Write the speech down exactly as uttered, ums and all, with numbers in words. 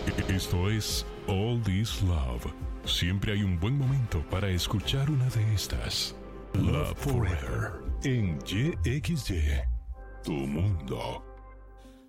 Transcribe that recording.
Esto es All This Love. Siempre hay un buen momento para escuchar una de estas. Love Forever en Y X Y, tu mundo.